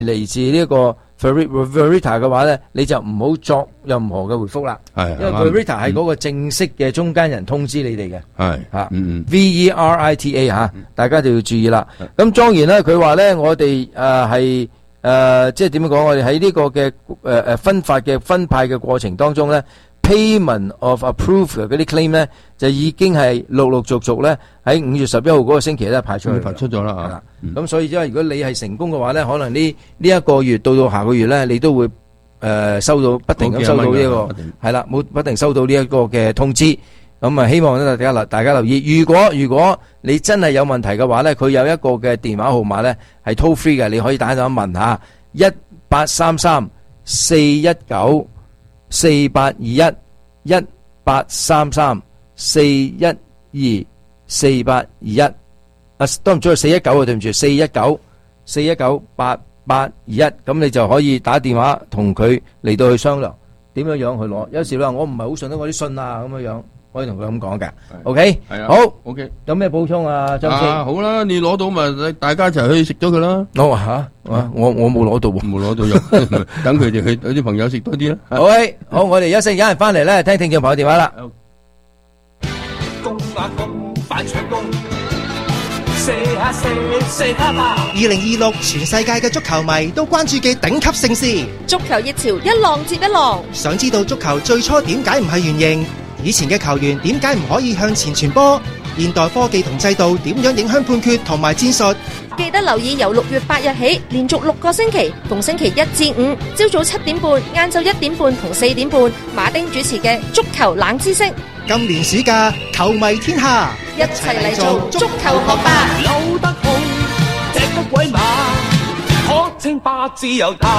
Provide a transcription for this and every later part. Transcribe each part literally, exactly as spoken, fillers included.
嚟自呢個 Verita 嘅話咧，你就唔好作任何嘅回覆啦。 係， 因為 Verita 係嗰個正式嘅中間人通知你哋嘅。 係嚇， 嗯 V E R I T A 嚇，大家就要注意啦。咁當然咧，佢話咧，我哋誒係誒即係點樣講？我哋喺呢個嘅誒誒分發嘅分派嘅過程當中咧。Payment of approved 嗰啲 claim 咧，就已經係陸陸續續咧喺五月十一號嗰個星期咧派出去， 派出咗啦嚇。咁所以即係如果你係成功嘅話咧，可能呢呢一個月到到下個月咧，你都會誒收到不停咁收到呢一個係啦，冇不停收到呢一個嘅通知。咁啊，希望咧大家留大家留意。如果如果你真係有問題嘅話咧，佢有一個嘅電話號碼咧係 toll free 嘅，你可以打電話問下一八三三四一九。四八二一一八三三四一二四八二一啊，都唔錯，四一九啊，對唔住，四一九四一九八八二一，咁你就可以打電話同佢嚟到去商量點樣樣去攞。有時你話我唔係好信得我啲信啊，咁樣樣可以同佢咁講嘅。OK， 係啊， 好 ，OK， 有咩補充啊，張先？ 啊，好啦，你攞到咪大家一齊去食咗佢啦。 我話吓，我我冇攞到喎， 冇攞到又等佢哋去有啲朋友食多啲啦。 OK，好，我哋一陣間翻嚟咧，聽聽眾朋友電話啦。 攻啊攻，反搶攻，射下射，射下吧。 二零二六全世界嘅足球迷都關注嘅頂級盛事， 足球熱潮一浪接一浪。 想知道足球最初點解唔係圓形？以前嘅球員點解唔可以向前傳波？現代科技同制度點樣影響判決同埋戰術？ 記得留意由六月八日起，連續六個星期，逢星期一至五，朝早七點半、晏晝一點半同四點半，馬丁主持嘅足球冷知識。 今年暑假，球迷天下， 一齊嚟做足球學霸。 扭得好，隻得鬼馬，可稱霸自由他。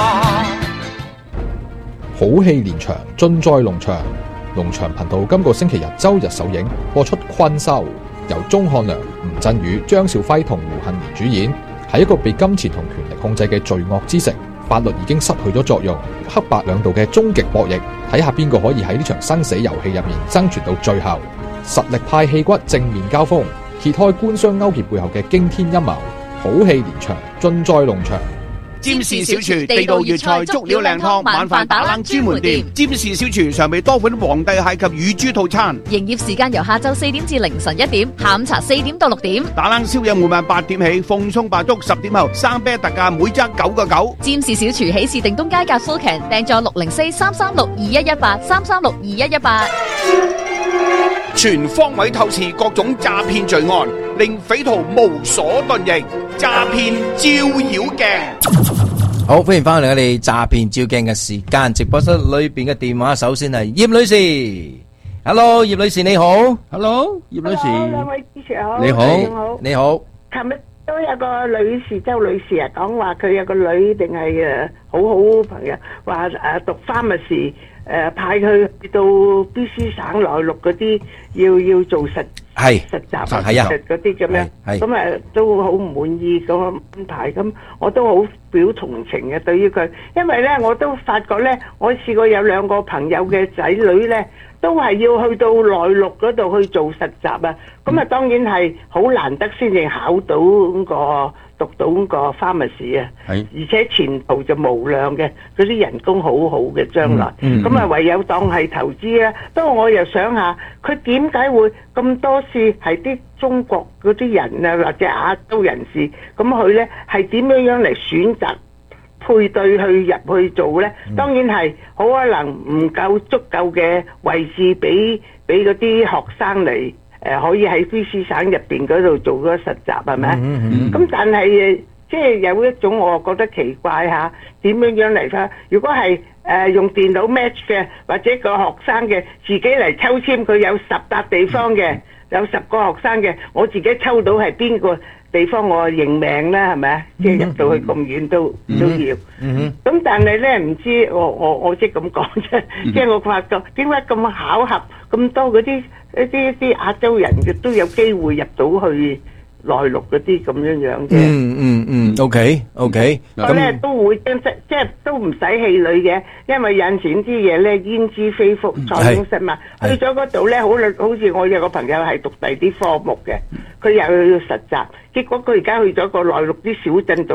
好戲連場，盡在龍場。龍場頻道今個星期日周日首映播出《困獸》，由鐘漢良、吳鎮宇、張兆輝同胡杏兒主演，係一個被金錢同權力控制嘅罪惡之城，法律已經失去咗作用，黑白兩道嘅終極博弈，睇下邊個可以喺呢場生死遊戲入面生存到最後。實力派戲骨正面交鋒，揭開官商勾結背後嘅驚天陰謀，好戲連場，盡在龍場。 占士小廚地道粵菜足料靚湯晚飯打冷專門店，占士小廚常備多款皇帝蟹及乳豬套餐， 營業時間由下晝四點至凌晨一點，下午茶四點到六點。 打冷宵夜每晚八點起，鳳葱白粥十點後，生啤特價每則九個九。 占士小廚喜事定東街格夫強訂座六零四三三六二一一八三三六二一一八。 全方位透視各種詐騙罪案，令匪徒無所遁形。詐騙照妖鏡。 好，歡迎翻嚟我哋詐騙照鏡嘅時間，直播室裏邊嘅電話首先係葉女士。Hello， 葉女士你好。 Hello， 葉女士。 兩位主持好。 你好。 你好。 你好。 琴日都有個女士，周女士啊，講話佢有個女定係誒好好朋友，話誒讀 pharmacy。誒派佢去到 B C 省內陸嗰啲，要要做實係實習係啊嗰啲咁樣， 係咁誒都好唔滿意咁樣安排，咁我都好表同情嘅對於佢，因為咧我都發覺咧，我試過有兩個朋友嘅仔女咧，都係要去到內陸嗰度去做實習啊，咁啊當然係好難得先至考到嗰個。讀到個 pharmacy 啊，而且前途就無量嘅，嗰啲人工好好嘅將來，咁、嗯、啊、嗯、唯有當係投資啊。不過我又想下，佢點解會咁多次係啲中國嗰啲人啊，或者亞洲人士咁佢咧係點樣樣嚟選擇配對去入去做咧？嗯、當然係好可能唔夠足夠嘅位置俾俾嗰啲學生嚟。誒、呃、可以喺 B C 省入邊嗰度做嗰個實習係咪？咁、嗯嗯、但係即係有一種我覺得奇怪嚇，點樣樣嚟翻？如果係誒、呃、用電腦 match 嘅，或者個學生嘅自己嚟抽籤，佢有十笪地方嘅，有十個學生嘅，我自己抽到係邊個地方，我認命啦，係咪啊？即係入到去咁遠都、嗯、都要。咁、嗯、但係咧唔知我我我即係咁講啫，即係我發覺點解咁巧合咁多嗰啲？一啲一啲亞洲人嘅都有機會入到去內陸嗰啲咁樣樣嘅。 嗯嗯嗯 ，OK OK。 我咧都會將即即係都唔使氣餒嘅，因為有陣時啲嘢咧焉知非福，塞翁失馬。去咗嗰度咧，好好似我有個朋友係讀第啲科目嘅，佢又去實習，結果佢而家去咗個內陸啲小鎮度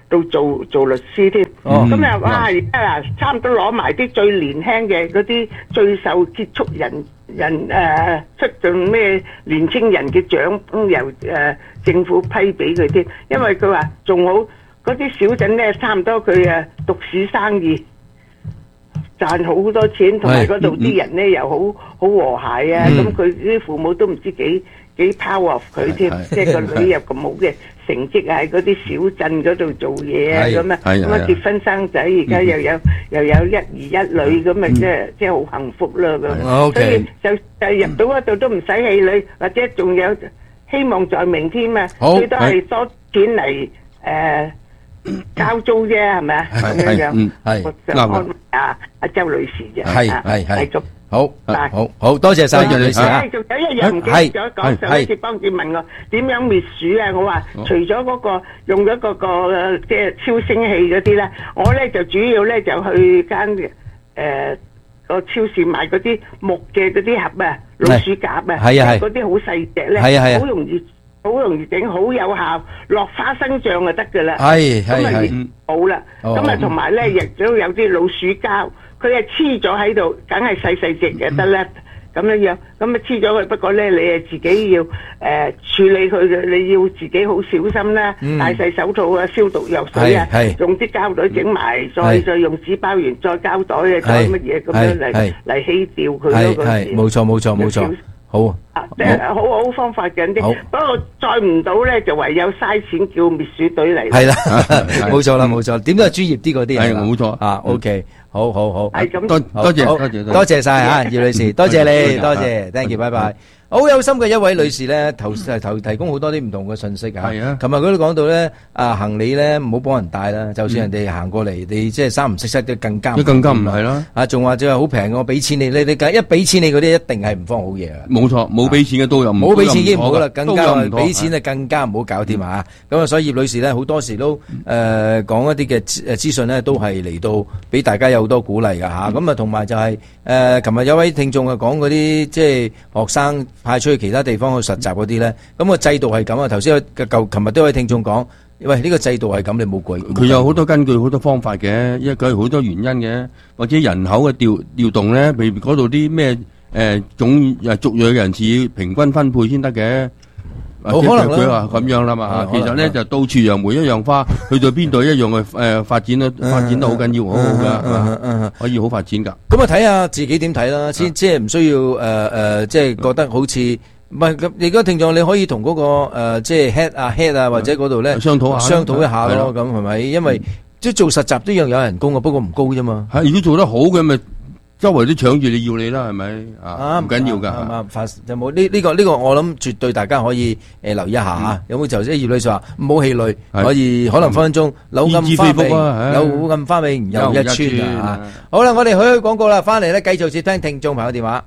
度做做律師添。 哦咁啊，哇！而家啊，差唔多攞埋啲最年輕嘅嗰啲最受接觸人人誒出盡咩年青人嘅獎，由誒政府批俾佢添。因為佢話仲好嗰啲小鎮咧，差唔多佢誒獨市生意。賺好多錢，同埋嗰度啲人咧又好好和諧啊！咁佢啲父母都唔知幾幾 power of 佢添，即係個女有咁好嘅成績喺嗰啲小鎮嗰度做嘢啊咁啊，咁啊結婚生仔，而家又有又有一兒一女咁啊，即係即係好幸福啦咁。所以就就入到嗰度都唔使氣餒，或者仲有希望在明添啊！最多係多錢嚟誒。交租啫，係咪啊？咁樣樣， 係啱啊！啊，阿周女士啫， 係係係， 繼續好，好好多謝晒周女士啊！ 仲有一樣唔記得咗講，上一次幫住問我點樣滅鼠啊？我話除咗嗰個用咗嗰個即係超聲器嗰啲咧，我咧就主要咧就去間誒個超市買嗰啲木嘅嗰啲盒啊，老鼠夾啊， 係啊係， 嗰啲好細隻咧， 係啊係啊， 好容易。好容易整，好有效，落花生醬就得噶啦。 係係係， 好啦。咁啊，同埋咧，亦都有啲老鼠膠，佢係黐咗喺度，梗係細細隻嘅得啦。咁樣樣，咁啊黐咗佢。不過咧，你係自己要誒處理佢嘅，你要自己好小心啦，戴細手套啊，消毒藥水啊，用啲膠袋整埋，再再用紙包完，再膠袋啊，再乜嘢咁樣嚟嚟稀掉佢咯。 係冇錯冇錯冇錯。好啊， 即係好好方法緊啲，不過再唔到咧，就唯有嘥錢叫滅鼠隊嚟。 係啦，冇錯啦，冇錯，點都係專業啲嗰啲係冇錯啊。OK，好好好， 係咁， 多多謝多謝多謝晒啊，葉女士，多謝你，多謝 ，thank you，拜拜。好有心嘅一位女士咧，頭頭提供好多啲唔同嘅信息啊。 係啊， 琴日佢都講到咧，啊行李咧唔好幫人帶啦，就算人哋行過嚟，你即係三唔識七都更加。 都更加唔係啦。 啊，仲話即係好平，我俾錢你，你你一俾錢你嗰啲一定係唔放好嘢啊。 冇錯，冇俾錢嘅都有， 冇俾錢已經唔好啦，更加俾錢就更加唔好搞掂啊。咁啊，所以葉女士咧好多時都誒講一啲嘅誒資訊咧，都係嚟到俾大家有好多鼓勵㗎嚇。咁啊，同埋就係誒，琴日有位聽眾啊講嗰啲即係學生派出去其他地方去實習嗰啲咧，咁個制度係咁啊！頭先嘅舊琴日都有位聽眾講，喂，呢個制度係咁，你冇鬼。 佢有好多根據，好多方法嘅，因為佢好多原因嘅，或者人口嘅調調動咧，譬如嗰度啲咩誒種誒族裔嘅人士平均分配先得嘅。 好可能佢話咁樣啦嘛，其實咧就到處揚梅一樣花，去到邊度一樣去誒發展咯，發展得好緊要，好好噶，可以好發展噶。 咁啊睇下自己點睇啦，先即係唔需要誒誒，即係覺得好似。唔係咁，而家聽眾你可以同嗰、那個誒、呃，即係 head 啊 head 啊，或者嗰度咧商討下， 商討一下咯，咁係咪？因為即係做實習都要有人工啊，不過唔高啫嘛。 係，如果做得好嘅咪周圍都搶住你要你啦，係咪啊？唔緊要㗎。 啱啱發有冇呢呢個呢、這個我諗絕對大家可以誒、呃、留意一下嚇、嗯。有冇就即係葉女士話唔好氣餒，可以可能分分鐘柳暗花明，柳暗花明又一村啊！好啦，我哋去去廣告啦，翻嚟咧繼續接聽聽眾朋友電話。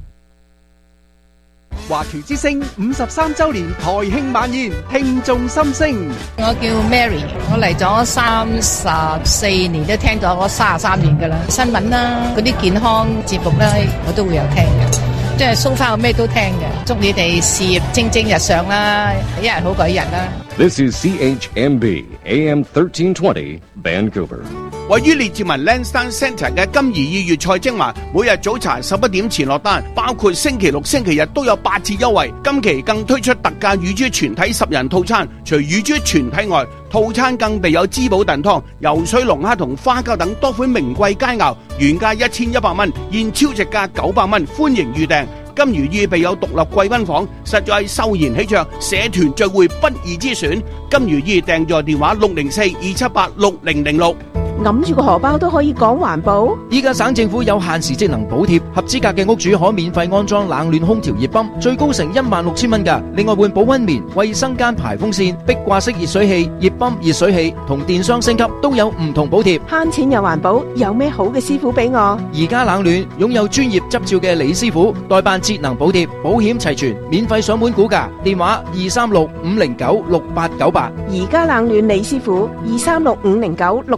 華僑之聲五十三周年台慶晚宴，聽眾心聲。 我叫 Mary， 我嚟咗三十四年，都聽咗我三十三年噶啦。新聞啦，嗰啲健康節目啦，我都會有聽嘅。即係蘇花我咩都聽嘅。祝你哋事業蒸蒸日上啦，一日好過一日啦。 This is C H M B A M thirteen twenty Vancouver。 位於列治文 Lansdowne Centre 嘅金怡意粵菜精華，每日早茶十一點前落單，包括星期六、星期日都有八折優惠。今期更推出特價乳豬全體十人套餐，除乳豬全體外，套餐更備有滋補燉湯、游水龍蝦同花膠等多款名貴佳肴，原價一千一百蚊，現超值價九百蚊，歡迎預訂。金如意備有獨立貴賓房，實在秀賢喜鵲，社團聚會不二之選。金如意訂座電話六零四二七八六零零六。 揞住個荷包都可以講環保。 依家省政府有限時節能補貼，合資格嘅屋主可免費安裝冷暖空調熱泵，最高成一萬六千蚊㗎。另外換保溫棉、衛生間排風扇、壁掛式熱水器、熱泵、熱水器同電箱升級都有唔同補貼。 慳錢又環保，有咩好嘅師傅俾我？ 而家冷暖擁有專業執照嘅李師傅，代辦節能補貼，保險齊全，免費上門估價，電話二三六五零九六八九八。 而家冷暖李師傅二三六五零九六八九八。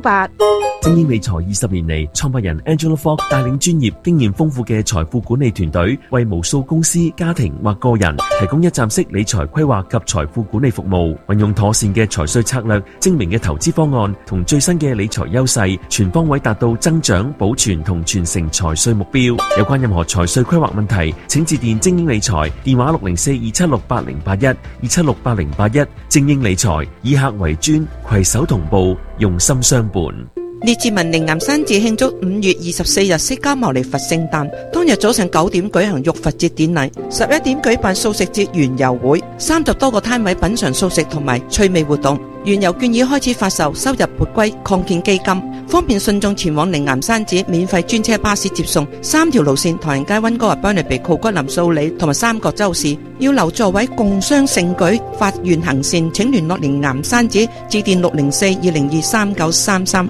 八。 精英理財二十年嚟，創辦人 Angela Fogg 帶領專業、經驗豐富嘅財富管理團隊，為無數公司、家庭或個人提供一站式理財規劃及財富管理服務。運用妥善嘅財稅策略、精明嘅投資方案同最新嘅理財優勢，全方位達到增長、保存同傳承財稅目標。有關任何財稅規劃問題，請致電精英理財，電話六零四二七六八零八一二七六八零八一。精英理財以客為專，攜手同步，用心相伴。 列治文靈岩山寺慶祝五月二十四日釋迦牟尼佛聖誕，當日早上九點舉行浴佛節典禮，十一點舉辦素食節園遊會，三十多個攤位品嘗素食同埋趣味活動。園遊券已開始發售，收入撥歸擴建基金，方便信眾前往靈岩山寺。免費專車巴士接送，三條路線：唐人街、溫哥華、邦尼比、酷骨林、素里同埋三角洲市。要留座位共襄盛舉，發願行善，請聯絡靈岩山寺，致電六零四二零二三九三三。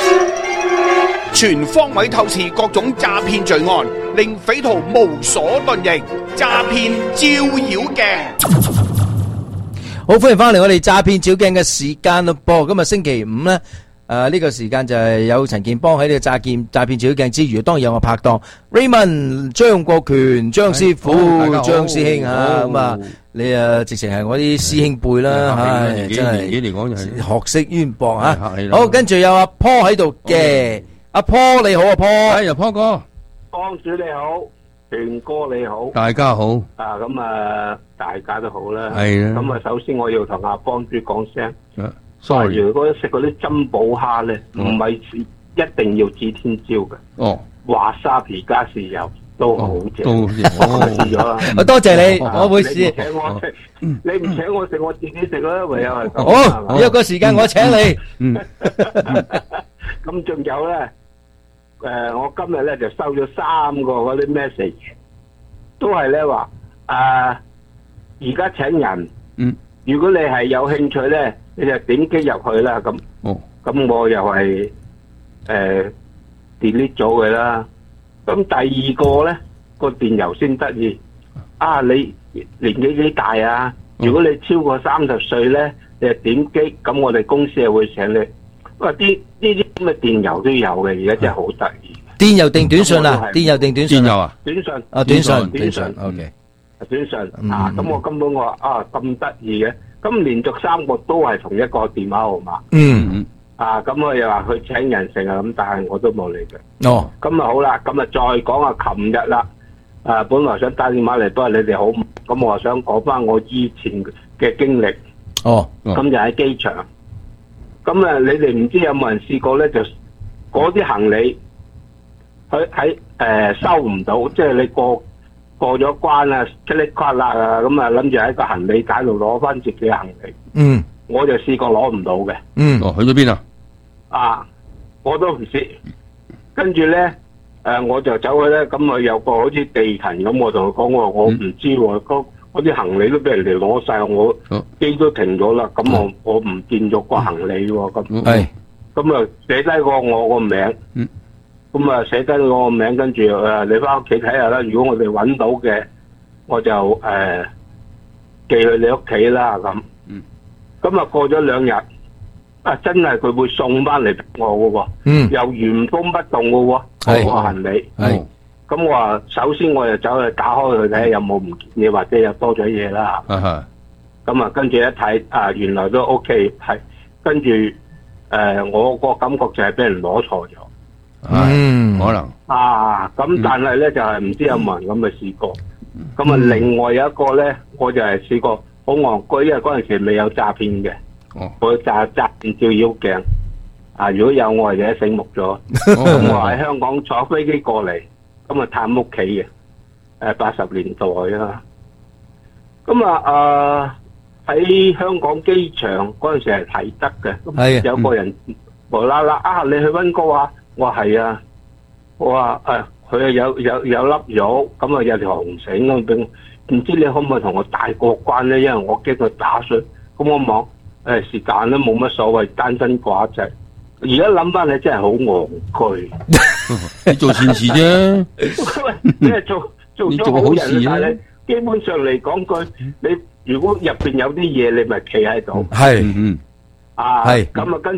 全方位透視各種詐騙罪案，令匪徒無所遁形。詐騙照妖鏡。 好，歡迎翻嚟我哋詐騙照鏡嘅時間咯噃。今日星期五咧，誒呢個時間就係有陳健邦喺呢個詐騙詐騙照鏡之餘，當然有我拍檔 Raymond 張國權張師傅張師兄啊，咁啊你啊直情係我啲師兄輩啦，唉真係年紀嚟講就係學識淵博啊。好，跟住有阿 Paul 喺度嘅，阿 Paul 你好，阿 Paul， 係啊 Paul 哥， 幫主你好。權哥你好， 大家好。 啊，咁啊，大家都好啦。 係啊。 咁啊，首先我要同阿幫主講聲。 啊 ，sorry。 如果食嗰啲珍寶蝦咧，唔係一定要指天椒嘅。 哦。 華沙皮加豉油都好正。 都好正。 我試咗啦。 我多謝你，我會試。 你唔請我食，你唔請我食，我自己食啦，唯有係咁。 好，有個時間我請你。 嗯。 咁仲有咧？誒、呃，我今日咧就收咗三個嗰啲 message， 都係咧話，誒，而家請人， 嗯， 如果你係有興趣咧，你就點擊入去啦，咁， 哦， 咁我又係誒 delete 咗佢啦。咁第二個咧個電郵先得意，啊，你年紀幾大啊？如果你超過三十歲咧，你就點擊，咁我哋公司係會請你。哇！啲呢啲咁嘅電郵都有嘅，而家真係好得意。 電郵定短信啊？電郵定短信？ 電郵啊？ 短信。 啊，短信， 短信。 O K。 短信啊，咁我根本我話啊咁得意嘅，咁連續三個都係同一個電話號碼。 嗯。 啊，咁我又話佢請人成啊，咁但係我都冇理佢。 哦。 咁啊好啦，咁啊再講下琴日啦。啊，本來想打電話嚟，不過你哋好，咁我想講翻我以前嘅經歷。 哦。 咁就喺機場。咁啊，你哋唔知有冇人試過咧？就嗰啲行李，佢喺誒收唔到，即係你過過咗關啊，噼里啪啦啊，咁啊諗住喺個行李架度攞翻自己嘅行李。 嗯。 我就試過攞唔到嘅。 嗯。 哦，去咗邊啊？ 啊，我都唔知。跟住咧，誒，我就走去咧，咁啊有個好似地勤咁，我同佢講，我話我唔知喎，嗰嗰啲行李都俾人哋攞晒，我機都停咗啦，咁我我唔見咗個行李喎，咁係， 咁啊寫低個我個名，咁啊寫低我個名，跟住誒你翻屋企睇下啦，如果我哋揾到嘅，我就誒寄去你屋企啦，咁，咁啊過咗兩日，啊真係佢會送翻嚟俾我嘅喎， 嗯， 又原封不動嘅喎， 係個行李， 係。 咁我話首先我就走去打開佢睇下有冇唔見嘢或者有多咗嘢啦。 啊咁啊跟住一睇啊原來都 OK 係，跟住誒、呃、我個感覺就係俾人攞錯咗。 嗯，可能。 啊咁但係咧就係、是、唔知有冇人咁嘅試過。咁啊、嗯、另外有一個咧我就係試過好戇居，因為嗰陣時未有詐騙嘅。 哦。 我詐詐騙照妖鏡。啊如果有我係而家醒目咗。咁、哦、我喺香港坐飛機過嚟。咁啊探屋企嘅，誒八十年代啊，咁啊誒喺香港機場嗰陣時係睇得嘅，咁有個人無啦啦啊你去溫哥華，我話係啊，我話誒佢啊有有有粒肉，咁啊有條紅繩咁俾我，唔知你可唔可以同我帶過關咧？因為我驚佢打碎，咁我望誒時間都冇乜所謂，單身寡仔。而家諗翻你真係好戇居， 你做善事啫， 你係做做咗好人，但係基本上嚟講句，你如果入邊有啲嘢，你咪企喺度， 係嗯啊， 係咁啊跟住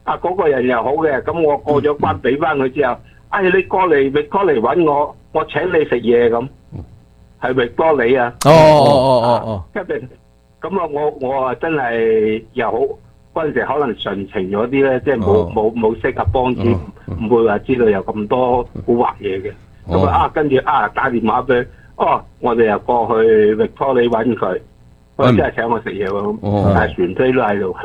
啊嗰個人又好嘅，咁我過咗關俾翻佢之後，哎你過嚟咪過嚟揾我，我請你食嘢咁，係咪多你啊？ 哦哦哦哦哦， 一定咁啊！我我啊真係又好嗰陣時可能純情咗啲咧，即係冇冇冇識啊幫主，唔會話知道有咁多蠱惑嘢嘅。咁啊啊跟住啊打電話俾佢，哦我哋又過去域多利揾佢。佢真係請我食嘢喎，但係船飛都喺度。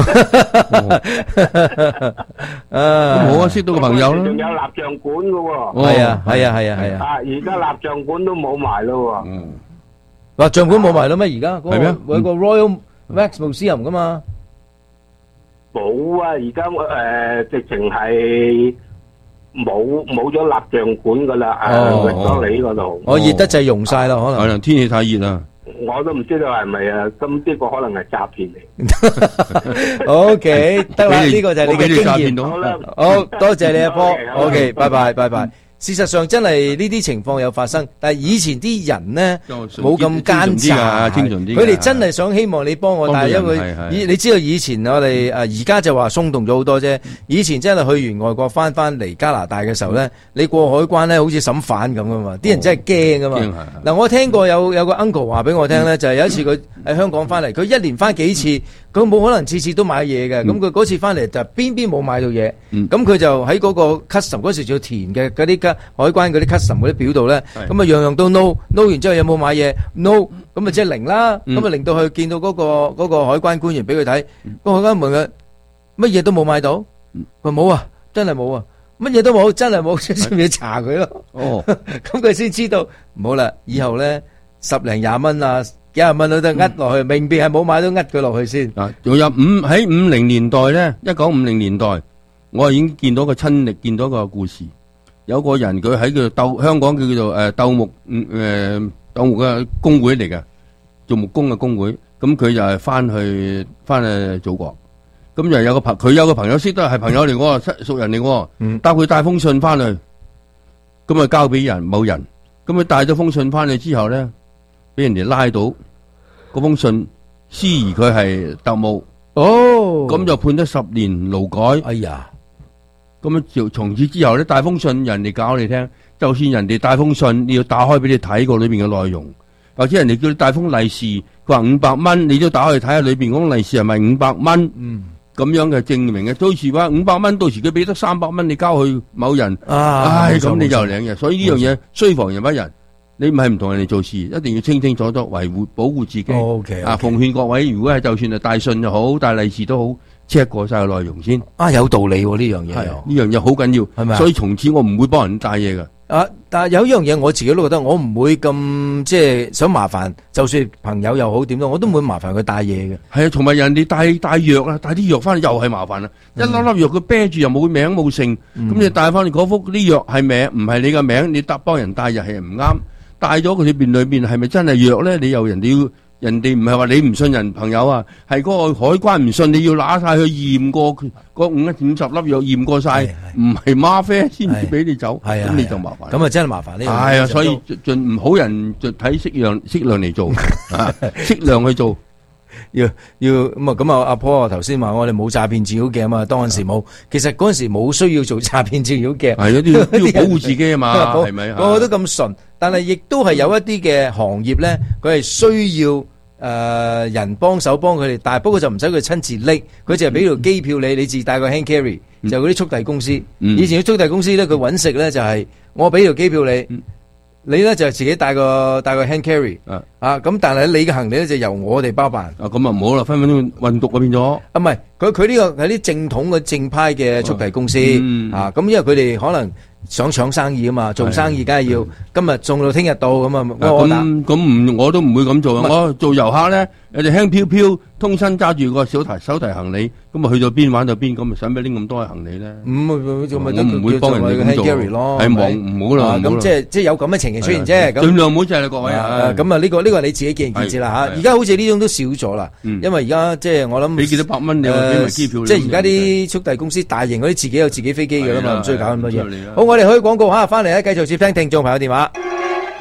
啊，我啊識到個朋友啦。 仲有蠟像館嘅喎。 係啊，係啊，係啊，係啊。 啊，而家蠟像館都冇埋咯喎。 蠟像館冇埋咯咩？而家係咩？ 有個 Royal Wax Museum 噶嘛？ 冇啊！而家誒直情係冇冇咗蠟像館噶啦。誒，域多利嗰度。 我熱得滯溶晒啦，可能。 可能天氣太熱啦。 我都唔知道係咪啊，咁呢個可能係詐騙嚟。 O K， 得啦，呢個就係你嘅經驗。 好啦， 好多謝你阿波。O K， 拜拜，拜拜。事實上真係呢啲情況有發生，但係以前啲人咧冇咁奸詐，佢哋真係想希望你幫我，但係因為以你知道以前我哋誒而家就話鬆動咗好多啫，以前真係去完外國翻翻嚟加拿大嘅時候咧，你過海關咧好似審犯咁噶嘛，啲人真係驚噶嘛。嗱，我聽過有有個 uncle 話俾我聽咧，就係有一次佢喺香港翻嚟，佢一年翻幾次，佢冇可能次次都買嘢嘅，咁佢嗰次翻嚟就邊邊冇買到嘢，咁佢就喺嗰個 custom 嗰時就要填嘅嗰啲海關嗰啲 custom 嗰啲表度咧，咁啊樣樣都 no，no 完之後有冇買嘢 no，咁啊即係零啦，咁啊令到佢見到嗰個嗰個海關官員俾佢睇，個海關問佢乜嘢都冇買到，佢冇啊，真係冇啊，乜嘢都冇，真係冇，先要查佢咯。哦，咁佢先知道唔好啦，以後咧十零廿蚊啊，幾廿蚊都得呃落去，明明係冇買都呃佢落去先。 啊，仲有五喺五零年代咧，一九五零年代，我已經見到個親歷，見到個故事。有個人佢喺佢鬥香港叫做誒鬥木誒鬥木嘅工會嚟嘅，做木工嘅工會。咁佢就係翻去翻去祖國。咁就有個朋佢有個朋友識得係朋友嚟喎，熟人嚟喎。帶佢帶封信翻去，咁啊交俾人某人。咁佢帶咗封信翻去之後咧，俾人哋拉到嗰封信，思疑佢係特務。 哦， 咁就判咗十年勞改。 哎呀！ 咁就從此之後咧，帶封信人哋教你聽，就算人哋帶封信，你要打開俾你睇過裏邊嘅內容，或者人哋叫你帶封利是，佢話五百蚊，你都打開睇下裏邊嗰封利是係咪五百蚊？嗯，咁樣嘅證明嘅，到時話五百蚊，到時佢俾得三百蚊，你交去某人， 啊， 唉，咁你就領嘅。所以呢樣嘢雖防人不仁，你唔係唔同人哋做事，一定要清清楚楚維護保護自己。 O K， 啊，奉勸各位，如果係就算係帶信又好，帶利是都好。check 過晒個內容先啊，有道理喎呢樣嘢， 呢樣嘢好緊要，係咪？所以從此我唔會幫人帶嘢㗎。 啊，但係有一樣嘢我自己都覺得，我唔會咁即係想麻煩，就算朋友又好點都，我都唔會麻煩佢帶嘢嘅。 係啊，同埋人哋帶帶藥啊，帶啲藥翻嚟又係麻煩啦。一粒粒藥佢啤住又冇名冇姓，咁你帶翻嚟嗰幅啲藥係名唔係你嘅名，你搭幫人帶又係唔啱。帶咗佢裏邊裏邊係咪真係藥咧？你又人哋要。人哋唔係話你唔信人朋友啊，係嗰個海關唔信，你要拿晒去驗過佢嗰五五十粒藥驗過晒，唔係嗎啡先至俾你走，咁你就麻煩。 咁啊真係麻煩呢樣。 係啊，所以盡唔好人就睇適量適量嚟做，適量去做。 要要咁啊咁啊！阿婆頭先話我哋冇詐騙照妖鏡啊嘛，當陣時冇，其實嗰陣時冇需要做詐騙照妖鏡， 係都要都要保護自己啊嘛，係咪？ 個個都咁純，但係亦都係有一啲嘅行業咧，佢係需要誒人幫手幫佢哋，但係不過就唔使佢親自拎，佢就係俾條機票你，你自帶個 hand carry，就嗰啲速遞公司。以前啲速遞公司咧，佢揾食咧就係我俾條機票你。你咧就自己帶個帶個 hand carry 啊，啊咁但係你嘅行李咧就由我哋包辦。 啊咁啊唔好啦，分分鐘運毒啊變咗。啊唔係，佢佢呢個係啲正統嘅正派嘅速遞公司啊，咁因為佢哋可能想搶生意啊嘛，做生意梗係要今日送到聽日到咁啊。 咁咁唔我都唔會咁做啊！我做遊客咧，有隻輕飄飄，通身揸住個小提手提行李，咁啊去到邊玩到邊，咁咪使咩拎咁多嘅行李咧？ 咁我唔會幫人哋咁做，係忙唔好啦。 咁即係即係有咁嘅情形出現啫。 盡量唔好就係各位啊。 咁啊呢個呢個你自己見仁見智啦嚇。而家好似呢種都少咗啦，因為而家即係我諗你幾多百蚊你俾埋機票。 即係而家啲速遞公司大型嗰啲自己有自己飛機㗎啦嘛，唔需要搞咁多嘢。好，我哋去廣告嚇，翻嚟咧繼續接聽聽眾朋友電話。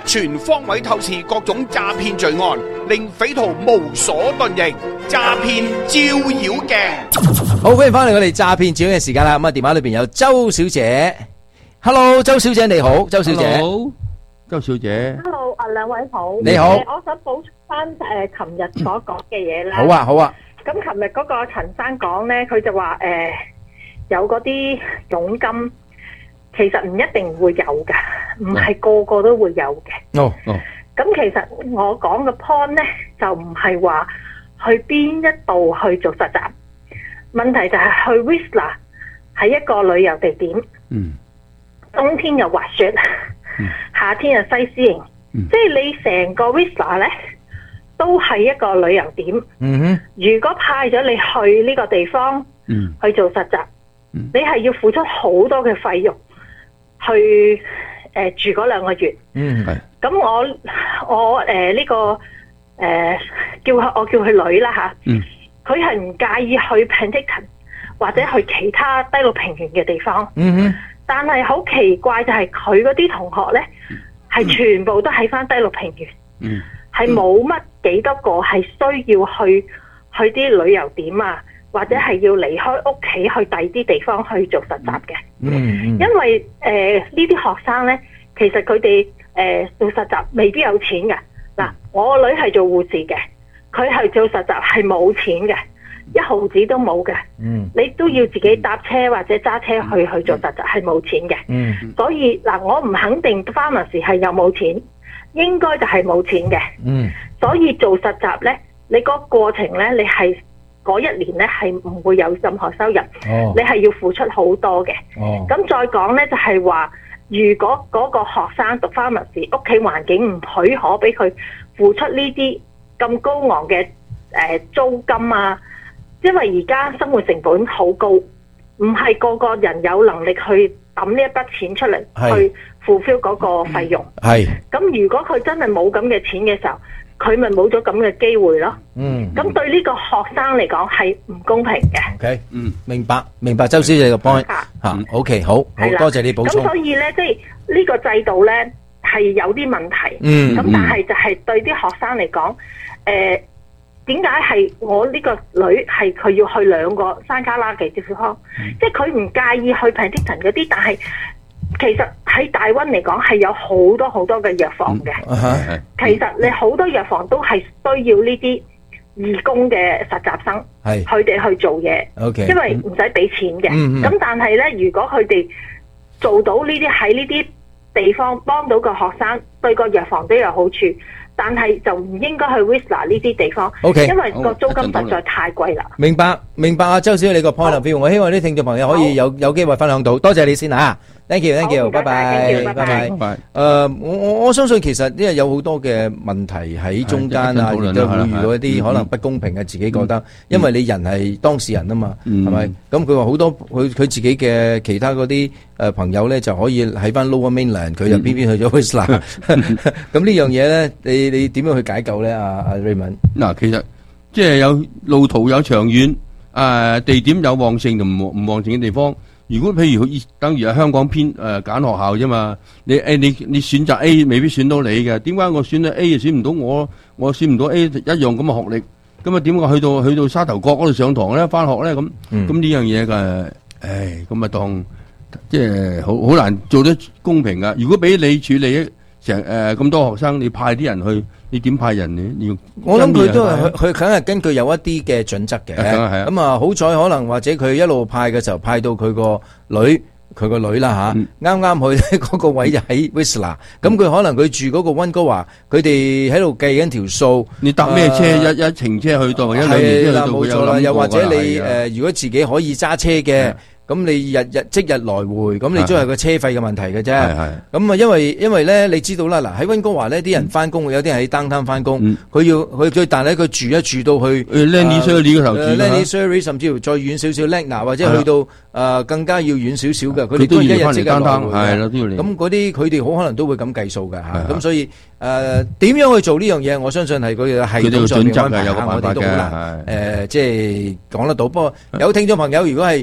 全方位透視各種詐騙罪案，令匪徒無所遁形。詐騙照妖鏡。 好，歡迎翻嚟我哋詐騙照妖嘅時間啦。咁啊，電話裏邊有周小姐。Hello， 周小姐你好，周小姐。 好，周小姐。 Hello， 啊兩位好。 你好。 我想補充翻誒琴日所講嘅嘢啦。 好啊，好啊。 咁琴日嗰個陳生講咧，佢就話誒有嗰啲佣金。其實唔一定會有嘅，唔係個個都會有嘅。 哦哦。 咁其實我講嘅 point 咧，就唔係話去邊一度去做實習，問題就係去 Whistler 係一個旅遊地點。嗯。冬天又滑雪，嗯、夏天又西施營，嗯、即係你成個 Whistler 咧都係一個旅遊點。嗯哼。如果派咗你去呢個地方，嗯、去做實習，嗯、你係要付出好多嘅費用。去誒、呃、住嗰兩個月，嗯係。咁我我誒呢、呃這個誒、呃、叫佢我叫佢女啦吓，嗯，佢係唔介意去 Penticton 或者去其他低陸平原嘅地方，嗯哼。但係好奇怪就係佢嗰啲同學咧，係、嗯、全部都喺翻低陸平原，嗯，係冇乜幾多個係需要去去啲旅遊點啊。或者係要離開屋企去第二啲地方去做實習嘅，嗯嗯、因為誒呢啲學生咧，其實佢哋誒做實習未必有錢嘅。嗱，我個女係做護士嘅，佢係做實習係冇錢嘅，一毫子都冇嘅。嗯，你都要自己搭車或者揸車去去做實習係冇錢嘅。嗯，所以嗱，我唔肯定 pharmacy 係有冇錢，應該就係冇錢嘅。嗯，所以做實習咧，你個過程咧，你係。嗰一年咧係唔會有任何收入，哦、你係要付出好多嘅。咁、哦、再講咧就係、是、話，如果嗰個學生讀 pharmacy，屋企環境唔許可俾佢付出呢啲咁高昂嘅誒、呃、租金啊，因為而家生活成本好高，唔係個個人有能力去揼呢一筆錢出嚟去 fulfill 嗰個費用。係。咁如果佢真係冇咁嘅錢嘅時候，佢咪冇咗咁嘅機會咯。嗯，咁對呢個學生嚟講係唔公平嘅。OK，嗯，明白明白，周小姐個 point 吓。OK，好，好多謝你補充。咁所以咧，即係呢個制度咧係有啲問題。嗯，咁但係就係對啲學生嚟講，誒，點解係我呢個女係佢要去兩個山卡拉嘅地方？即係佢唔介意去 Penticton 嗰啲，但係。其實喺大溫嚟講係有好多好多嘅藥房嘅，嗯、其實你好多藥房都係需要呢啲義工嘅實習生，佢哋去做嘢，okay, 因為唔使俾錢嘅。咁、嗯嗯、但係咧，如果佢哋做到呢啲喺呢啲地方幫到個學生，對個藥房都有好處。但係就唔應該去 Whistler 呢啲地方，okay, 因為個租金實在太貴啦。明白，明白啊，周小姐你個 point of view，我希望啲聽眾朋友可以有有機會分享到，多謝你先啊 ，thank you，thank you，拜拜，拜拜，拜拜。誒，我我我相信其實因為有好多嘅問題喺中間啊，亦都會遇到一啲可能不公平嘅，自己覺得，因為你人係當事人啊嘛，係咪？咁佢話好多佢佢自己嘅其他嗰啲誒朋友咧就可以喺翻 Lower Mainland，佢就偏偏去咗 Whistler，咁呢樣嘢咧，你。你點樣去解救咧？阿阿 Raymond 嗱，其實即係有路途有長遠，誒地點有旺盛同唔唔旺盛嘅地方。如果譬如等於喺香港偏誒揀學校啫嘛，你誒你你選擇 A 未必選到你嘅。點解我選咗 A 又選唔到我？我選唔到 A 一樣咁嘅學歷，咁啊點解去到去到沙頭角嗰度上堂咧、返學咧咁？咁呢、嗯、樣嘢嘅，唉，咁啊當即係好好難做得公平噶。如果俾你處理成誒咁多學生，你派啲人去，你點派人呢？要我諗佢都係佢佢梗係根據有一啲嘅準則嘅。咁啊，好彩可能或者佢一路派嘅時候派到佢個女，佢個女啦吓，啱啱去嗰個位就喺 Whistler。咁佢可能佢住嗰個溫哥華，佢哋喺度計緊條數。 你搭咩車？一一程車去到，一兩年車去到。 冇錯啦，又或者你誒，如果自己可以揸車嘅。咁你日日即日來回，咁你都係個車費嘅問題嘅啫。咁啊，因為因為咧，你知道啦，嗱喺溫哥華呢啲人翻工，有啲人喺 downtown 翻工，佢要佢最但係佢住一住到去 Lenny Surrey 嗰頭住 Lenny Surrey 甚至乎再遠少少 Lagna 或者去到誒更加要遠少少嘅，佢哋都一日即日來回嘅。咁嗰啲佢哋好可能都會咁計數嘅嚇。咁所以誒點樣去做呢樣嘢？我相信係佢哋嘅系統上面安排，我哋都好難誒即係講得到。不過有聽眾朋友如果係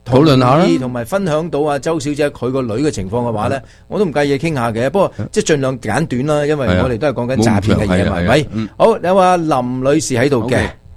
討論下啦， 同埋分享到啊周小姐佢個女嘅情況嘅話咧，我都唔介意傾下嘅。不過即係盡量簡短啦，因為我哋都係講緊詐騙嘅嘢嘛，係咪？好，有啊林女士喺度嘅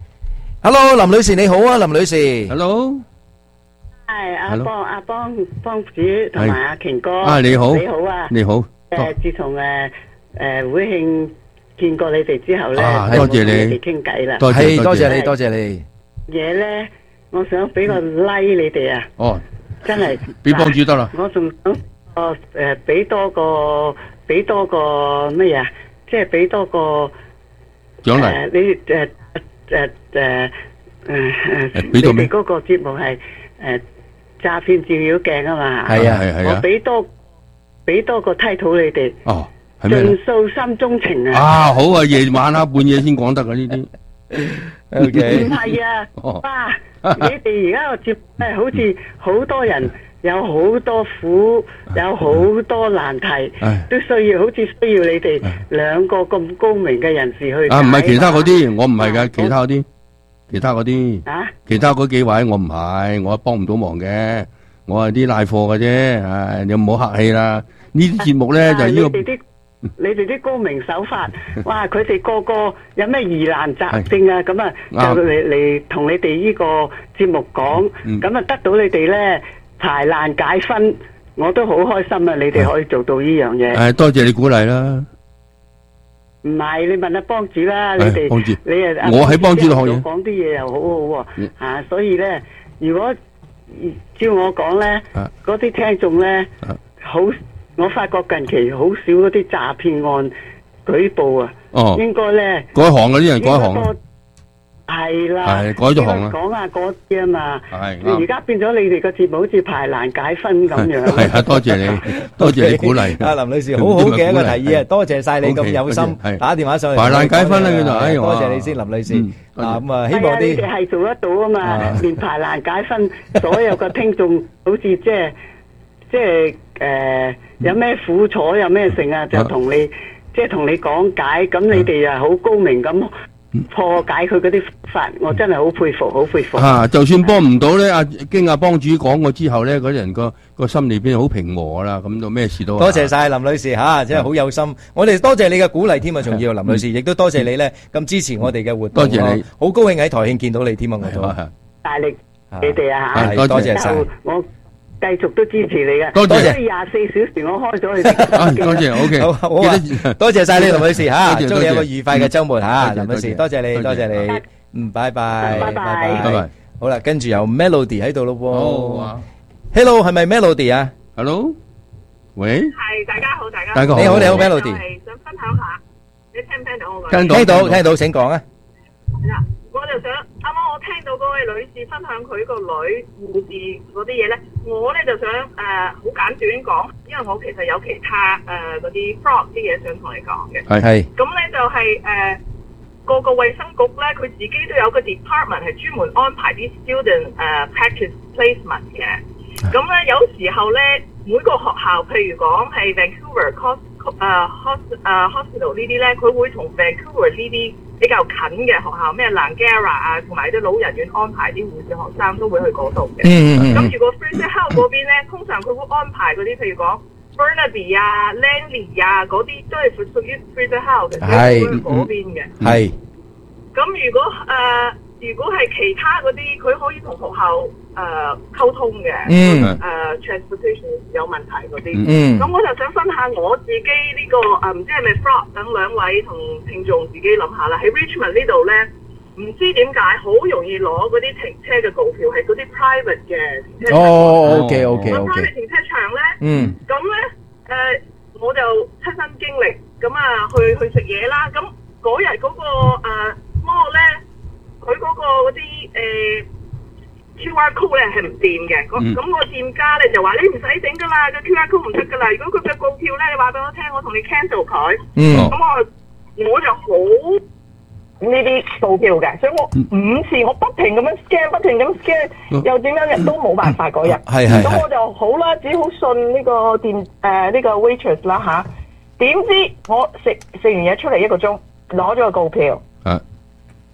，Hello 林女士你好啊，林女士 ，Hello， 係阿邦阿邦幫主同埋阿權哥， 啊你好， 你好啊， 你好。 誒，自從誒誒會慶見過你哋之後咧， 多謝你傾偈啦， 係多謝你，多謝你。 嘢咧，我想俾個 like 你哋啊！ 哦， 真係俾幫主得啦。 我仲想哦誒，俾多個俾多個乜嘢啊？即係俾多個獎勵。 你誒誒誒誒誒， 俾到咩？ 你哋嗰個節目係誒詐騙照妖鏡啊嘛。 係啊係係啊。 我俾多俾多個 title 你哋。 哦，係咩？ 盡訴心中情啊！ 啊，好啊，夜晚啊，半夜先講得啊呢啲。 唔係啊，哇！你哋而家個節目咧，好似好多人有好多苦，有好多難題，都需要好似需要你哋兩個咁高明嘅人士去。 啊，唔係其他嗰啲，我唔係噶，其他嗰啲，其他嗰啲， 啊， 其他嗰幾位我唔係，我幫唔到忙嘅，我係啲賴貨嘅啫，唉，你唔好客氣啦。呢啲節目咧就呢個。 你哋啲高明手法，哇！佢哋個個有咩疑難雜症啊？咁啊，就嚟嚟同你哋呢個節目講，咁啊得到你哋咧排難解紛，我都好開心啊！你哋可以做到呢樣嘢。 誒，多謝你鼓勵啦。 唔係，你問下幫主啦，你哋你誒， 我喺幫主度學嘢， 講啲嘢又好好喎，啊！所以咧，如果照我講咧，嗰啲聽眾咧好。我發覺近期好少嗰啲詐騙案舉報啊， 哦、 應該咧改行嗰啲人改行， 係啦， 係改咗行啦， 講下嗰啲啊嘛， 係而家變咗你哋個節目好似排難解紛咁樣。 係啊，多謝你，多謝你鼓勵。 阿林女士，好好嘅一個提議啊，多謝晒你咁有心打電話上嚟排難解紛啦，佢就哎多謝你先，林女士。啊咁啊，希望啲你哋係做得到啊嘛，連排難解紛，所有個聽眾好似即係即係誒。有咩苦楚，有咩性啊？就同你即係同你講解，咁你哋啊好高明咁破解佢嗰啲法，我真係好佩服，好佩服。 啊，就算幫唔到咧，阿經阿幫主講過之後咧，嗰人個個心裏邊好平和啦，咁就咩事都。 多謝晒林女士吓，真係好有心。我哋多謝你嘅鼓勵添啊，仲要林女士，亦都多謝你咧咁支持我哋嘅活動。 多謝你， 好高興喺台慶見到你添啊，我都大力你哋啊吓，多謝晒。 我繼續都支持你嘅， 多謝。 廿四小時我開咗你。 多謝，OK， 好，好啊，多謝晒你林女士吓，祝你有個愉快嘅週末吓，林女士，多謝你，多謝你，嗯，拜拜， 拜拜， 拜拜。 好啦，跟住有 Melody 喺度咯喎，Hello，係咪 Melody 啊 ？Hello，喂， 係，大家好，大家大家好， 你好，你好 Melody， 係想分享下，你聽唔聽到我講？ 聽到， 聽到，聽到，請講啊。 我就想啱啱我聽到嗰位女士分享佢個女護士嗰啲嘢咧，我咧就想誒好、呃、簡短講，因為我其實有其他誒嗰啲 fraud 啲嘢想同你講嘅。 係係。 咁咧就係、是、誒、呃、個個衛生局咧，佢自己都有個 department 係專門安排啲 student 誒、呃、practice placement 嘅。咁咧有時候咧每個學校，譬如講係 Vancouver cos 誒 hos 誒 hospital 呢啲咧，佢會同 Vancouver 呢啲比較近嘅學校，咩 Langara 啊，同埋啲老人院安排啲護士學生都會去嗰度嘅。 嗯嗯咁如果 Fraser Health 嗰邊咧，通常佢會安排嗰啲，譬如講 Burnaby 啊、Langley 啊嗰啲，都係屬屬於 Fraser Health 嘅， 係嗰邊嘅。 係。 咁如果誒、呃，如果係其他嗰啲，佢可以同學校誒、呃、溝通嘅。 嗯。 誒、呃、transportation 有問題嗰啲。 嗯。 咁我就想分下我自己呢、這個誒，唔、呃、知係咪 fraud 等兩位同聽眾自己諗下啦。喺 Richmond 呢度咧，唔知點解好容易攞嗰啲停車嘅告票，係嗰啲 private 嘅停車場。 哦 ，OK OK OK。 private 停車場咧， 嗯。 咁咧誒，我就親身經歷，咁啊去去食嘢啦。咁嗰日嗰個誒 mall 咧，佢嗰個嗰啲誒 Q R code 咧係唔掂嘅。咁咁個店家咧就話你唔使整噶啦，個 Q R code 唔得噶啦。如果佢嘅告票咧，你話俾我聽，我同你 cancel 佢。 嗯。 咁我我就好呢啲告票嘅，所以我五次我不停咁樣 scan，不停咁 scan，又點樣日都冇辦法嗰日。 係係。 咁我就好啦，只好信呢個店誒呢、呃這個 waitress 啦吓。點知我食食完嘢出嚟一個鐘，攞咗個告票。 啊。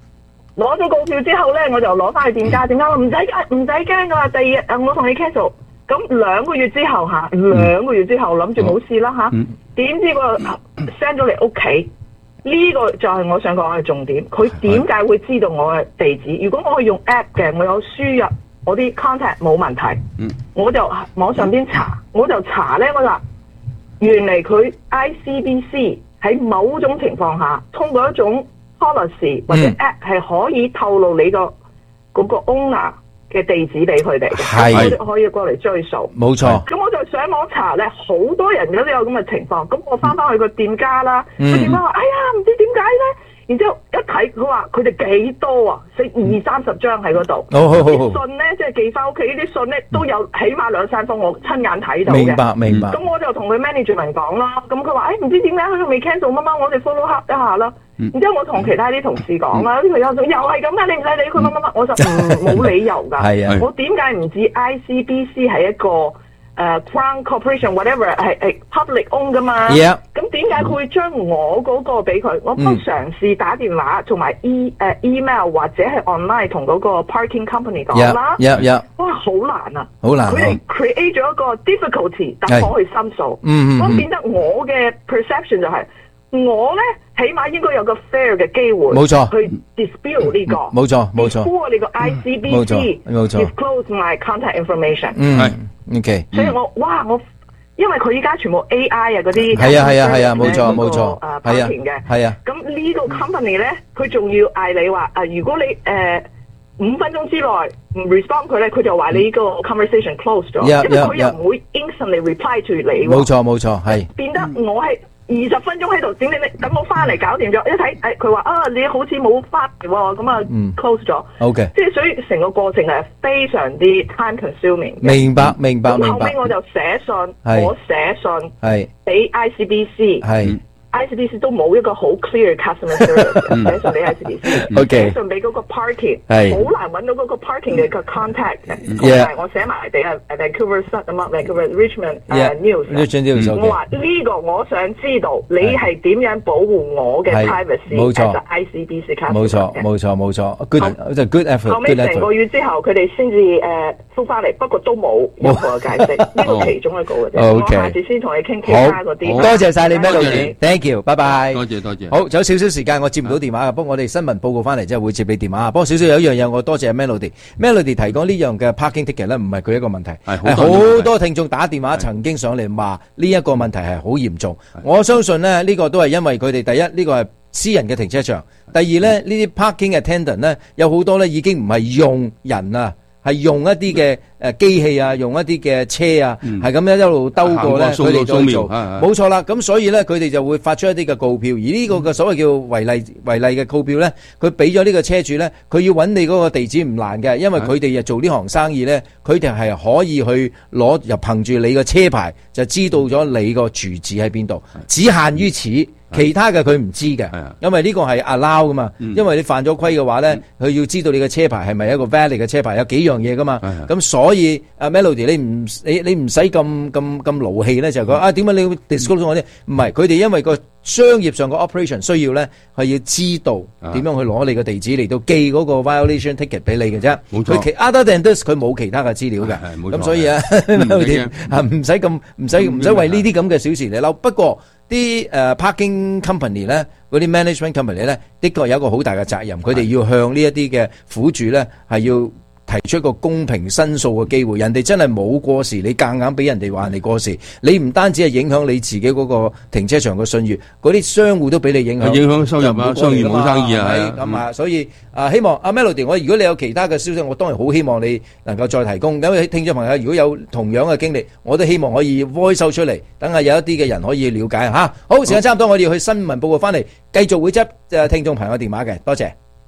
攞咗告票之後咧，我就攞翻去店家，店家話唔使唔使驚噶啦，第二日誒我同你 cancel。咁兩個月之後嚇，兩個月之後諗住冇事啦嚇，點知個 send 咗嚟屋企，呢個就係我想講嘅重點。佢點解會知道我嘅地址？如果我係用 app 嘅，我有輸入我啲 contact 冇問題，我就網上邊查，我就查咧，我話原嚟佢 I C B C 喺某種情況下，通過一種 policy 或者 app 係可以透露你個嗰個 owner嘅地址俾佢哋嘅，我哋可以過嚟追溯。 冇錯。 咁我就上網查咧，好多人都有咁嘅情況。咁我翻翻去個店家啦，個、嗯、店家話：哎呀，唔知點解咧。然之後一睇，佢話佢哋幾多啊？四二三十張喺嗰度。 好好好。 啲信咧，即係寄翻屋企呢啲信咧，都有起碼兩三封，我親眼睇到嘅。 明白明白。 咁我就同佢 management 講啦。咁佢話：誒唔知點解佢未 cancel 乜乜，我哋 follow up 一下啦。然之後我同其他啲同事講啦，啲朋友就又係咁噶，你唔使理佢乜乜乜，我就唔冇理由㗎。係啊，我點解唔知 I C B C 係一個誒、uh, Crown Corporation whatever 係係 public own 㗎嘛？咁點解佢會將我嗰個俾佢？我都嘗試打電話同埋 e 誒 email 或者係 online 同嗰個 parking company 講啦。Yeah, yeah, yeah. 哇，好難啊！好難。佢哋 create 咗一個 difficulty 等我去申訴。嗯嗯。咁變得我嘅 perception 就係、是。我咧起碼應該有個 fair 嘅機會，冇錯，去 dispute 呢、這個，冇錯冇錯。before 你個 I C B C disclose my contact information， 嗯係 ，OK。 所以我哇我，因為佢依家全部 A I 啊嗰啲， 係啊係啊係啊，冇錯冇錯， 誒 parking 嘅，係啊。咁呢個 company 咧，佢仲要嗌你話，誒如果你誒五分鐘之內唔 respond 佢咧，佢就話你呢個 conversation close 咗，因為佢又唔會 instantly reply to 你。冇錯冇錯，係。變得我係。二十分鐘喺度整你你等我翻嚟搞掂咗，一睇誒佢話啊你好似冇翻嚟喎，咁啊 close 咗。OK，即係所以成個過程係非常之 time consuming。明白明白明白。咁後尾我就寫信，我寫信係俾 I C B C。係。I C B C 都冇一個好 clear customer service， 寫信俾 I C B C， 寫信俾嗰個 parking， 好難揾到嗰個 parking 嘅個 contact 嘅。同埋我寫埋俾啊 Vancouver Sun 咁啊 Vancouver Richmond 誒 News， 我話呢個我想知道你係點樣保護我嘅 privacy， 冇錯 I C B C customer。冇錯冇錯冇錯 ，good 就 good effort。後尾成個月之後，佢哋先至誒復翻嚟，不過都冇任何嘅解釋，呢個其中一個嘅啫。我下次先同你傾其他嗰啲。多謝晒你 Melody。拜拜，多謝多謝。好，仲有少少時間，我接唔到電話嘅，不過我哋新聞報告翻嚟之後會接你電話。不過少少有一樣嘢，我多謝 Melody。Melody 提供呢樣嘅 parking ticket 咧，唔係佢一個問題，係好多聽眾打電話曾經上嚟話呢一個問題係好嚴重。我相信咧呢個都係因為佢哋第一呢個係私人嘅停車場，第二咧呢啲 parking attendant 咧有好多咧已經唔係用人啊。係用一啲嘅誒機器啊，用一啲嘅車啊，係咁、嗯、樣一路兜過咧，佢哋再做，冇錯啦。咁所以咧，佢哋就會發出一啲嘅告票，而呢個嘅所謂叫違例違例嘅告票咧，佢俾咗呢個車主咧，佢要揾你嗰個地址唔難嘅，因為佢哋又做呢行生意咧，佢哋係可以去攞又憑住你個車牌就知道咗你個住址喺邊度，只限於此。其他嘅佢唔知嘅，因為呢個係 allow 噶嘛，因為你犯咗規嘅話咧，佢要知道你嘅車牌係咪一個 valid 嘅車牌，有幾樣嘢噶嘛，咁所以阿 Melody 你唔你你唔使咁咁咁勞氣咧，就講啊點解你要 disclose 我啲？唔係，佢哋因為個商業上個 operation 需要咧，係要知道點樣去攞你嘅地址嚟到寄嗰個 violation ticket 俾你嘅啫。冇錯，佢其 other than this 佢冇其他嘅資料嘅，咁所以啊 Melody 啊唔使咁唔使唔使為呢啲咁嘅小事嚟嬲。不過啲誒 parking company 咧，嗰啲 management company 咧，的確有一個好大嘅責任，佢哋要向呢一啲嘅苦主咧係要提出一個公平申訴嘅機會。人哋真係冇過時，你夾硬俾人哋話人哋過時，你唔單止係影響你自己嗰個停車場嘅信譽，嗰啲商戶都俾你影響，影響收入啊，商業冇生意啊，係咁啊。所以啊，希望阿 Melody，我如果你有其他嘅消息，我當然好希望你能夠再提供。因為聽眾朋友如果有同樣嘅經歷，我都希望可以 voice 出嚟，等下有一啲嘅人可以了解吓。好，時間差唔多，我哋要去新聞報告翻嚟，繼續會執誒聽眾朋友電話嘅，多謝。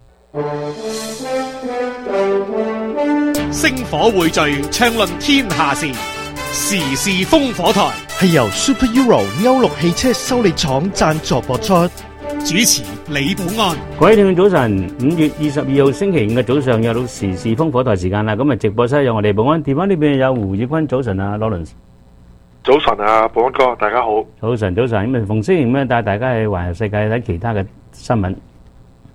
星火匯聚，暢論天下事，時事烽火台係由 Super Euro 歐陸汽車修理廠贊助播出，主持李寶安。 各位聽眾早晨，五月二十二號星期五嘅早上又到時事烽火台時間啦。咁啊，直播室有我哋寶安，電話呢邊有胡宇坤。早晨啊 Lawrence。 早晨啊，寶安哥，大家好。 早晨，早晨。咁啊，逢星期五咧帶大家去環遊世界睇其他嘅新聞。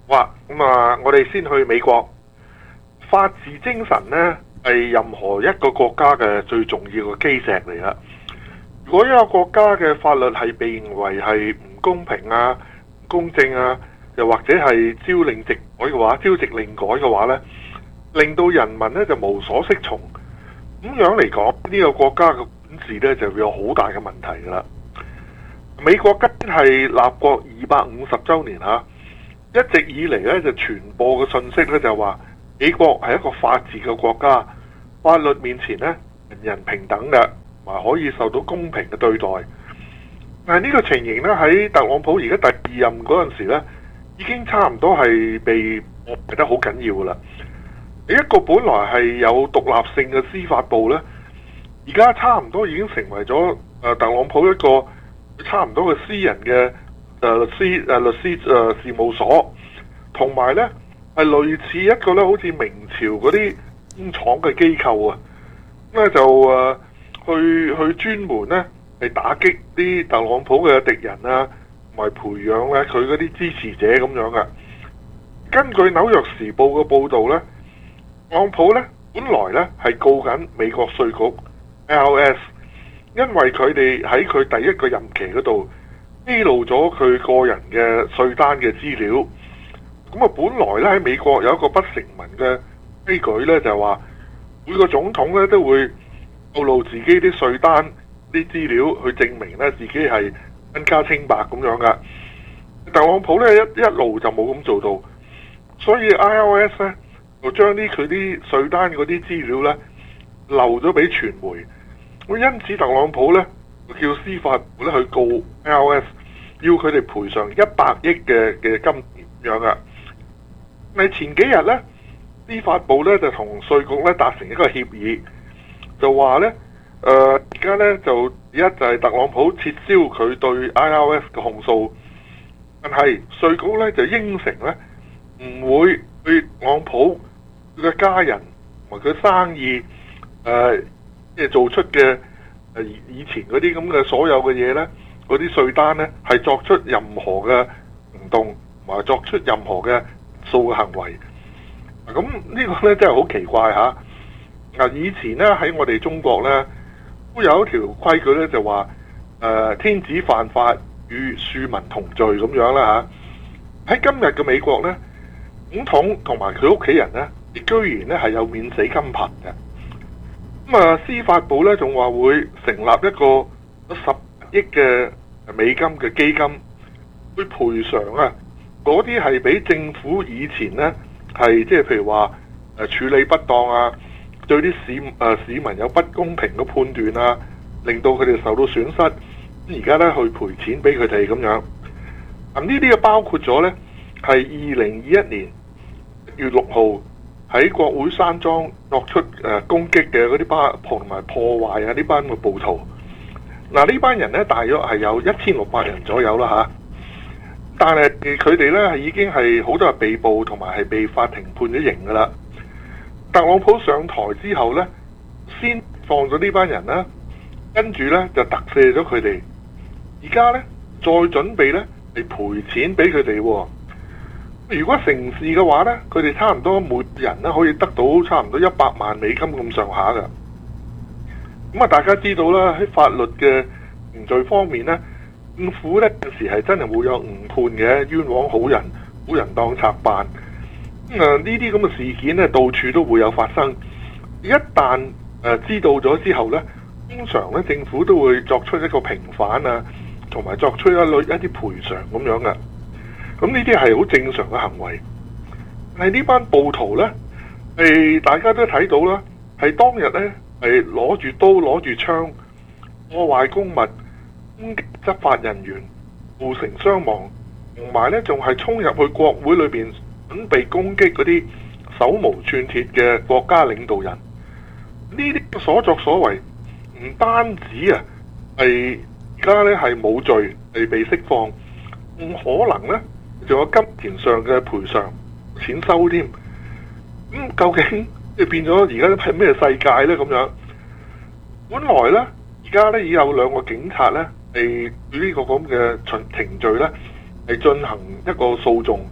哇，咁啊，我哋先去美國。法治精神呢，係任何一個國家嘅最重要嘅基石嚟啦。如果一個國家嘅法律係被認為係唔公平啊、唔公正啊，又或者係朝令夕改嘅話，朝夕令改嘅話呢，令到人民呢就無所適從。咁樣嚟講，呢個國家嘅管治呢就會有好大嘅問題噶啦。美國今係立國二百五十週年嚇，一直以嚟呢就傳播嘅信息呢就話美國係一個法治嘅國家，法律面前呢人人平等嘅，同埋可以受到公平嘅對待。但係呢個情形呢，喺特朗普而家第二任嗰陣時呢，已經差唔多係被破壞得好緊要噶啦。一個本來係有獨立性嘅司法部呢，而家差唔多已經成為咗誒特朗普一個差唔多嘅私人嘅誒律師誒律師誒事務所，同埋呢係類似一個咧好似明朝嗰啲工廠嘅機構啊，咁咧就誒去去專門呢係打擊啲特朗普嘅敵人啊，同埋培養咧佢嗰啲支持者咁樣嘅。根據紐約時報嘅報導呢，特朗普呢本來呢係告緊美國稅局 I R S， 因為佢哋喺佢第一個任期嗰度披露咗佢個人嘅稅單嘅資料。咁啊，本來咧喺美國有一個不成文嘅規矩咧，就係話每個總統咧都會透露自己啲稅單啲資料，去證明咧自己係身家清白咁樣噶。特朗普咧一一路就冇咁做到，所以 I R S 咧就將啲佢啲稅單嗰啲資料咧漏咗俾傳媒。咁因此特朗普咧就叫司法部咧去告 I R S， 要佢哋賠償一百億嘅嘅金咁樣噶。但係前幾日咧，司法部咧就同稅局咧達成一個協議，就話咧，誒而家咧就一就係特朗普撤銷佢對 I R S 嘅控訴，但係稅局咧就應承咧唔會對特朗普佢嘅家人同埋佢生意誒即係做出嘅誒以前嗰啲咁嘅所有嘅嘢咧，嗰啲稅單咧係作出任何嘅行動同埋作出任何嘅數嘅行為。咁呢個咧真係好奇怪嚇。嗱，以前咧喺我哋中國咧都有一條規矩咧，就話誒、呃、天子犯法與庶民同罪咁樣啦嚇。喺今日嘅美國咧，總統同埋佢屋企人咧，亦居然咧係有免死金牌嘅。咁啊，司法部咧仲話會成立一個十億嘅美金嘅基金，去賠償啊嗰啲係俾政府以前咧係即係譬如話誒處理不當啊，對啲市誒、呃、市民有不公平嘅判斷啊，令到佢哋受到損失，而家咧去賠錢俾佢哋咁樣。咁呢啲嘅包括咗咧係二零二一年一月六號喺國會山莊作出誒、呃、攻擊嘅嗰啲班同埋破壞啊呢班嘅暴徒。嗱、呃、呢班人咧大約係有一千六百人左右啦嚇。但係佢哋咧係已經係好多人被捕，同埋係被法庭判咗刑噶啦。特朗普上台之後咧，先放咗呢班人啦，跟住咧就特赦咗佢哋。而家咧再準備咧係賠錢俾佢哋。如果成事嘅話咧，佢哋差唔多每人咧可以得到差唔多一百萬美金咁上下噶。咁啊，大家知道啦，喺法律嘅程序方面咧，政府咧有時係真係會有誤判嘅，冤枉好人，好人當賊辦。咁啊，呢啲咁嘅事件咧，到處都會有發生。一旦誒、呃、知道咗之後咧，通常咧政府都會作出一個平反啊，同埋作出一類一啲賠償咁樣嘅。咁呢啲係好正常嘅行為。但係呢班暴徒咧，係大家都睇到啦，係當日咧係攞住刀攞住槍破壞公物，攻擊執法人員，造成傷亡，同埋咧仲係衝入去國會裏邊準備攻擊嗰啲手無寸鐵嘅國家領導人。呢啲所作所為唔單止啊係而家咧係冇罪係被釋放，唔可能咧仲有金錢上嘅賠償錢收添。咁、嗯、究竟即係變咗而家係咩世界咧？咁樣本來咧而家咧已有兩個警察咧。係對呢個咁嘅程序咧，係進行一個訴訟，